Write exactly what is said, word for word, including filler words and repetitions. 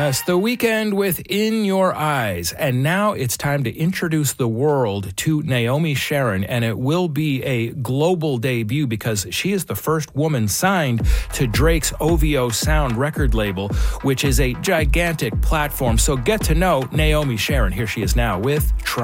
Yes, The Weeknd with In Your Eyes. And now it's time to introduce the world to Naomi Sharon, and it will be a global debut because she is the first woman signed to Drake's O V O Sound record label, which is a gigantic platform. So get to know Naomi Sharon. Here she is now with Try.